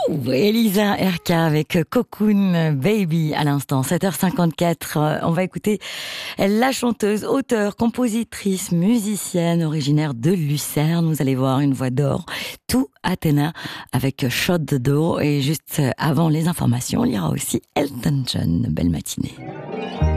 Elisa Erka avec Cocoon Baby à l'instant, 7h54. On va écouter la chanteuse, auteure, compositrice, musicienne originaire de Lucerne. Vous allez voir une voix d'or, tout Athéna avec Shot the Door. Et juste avant les informations, il y aura aussi Elton John. Belle matinée.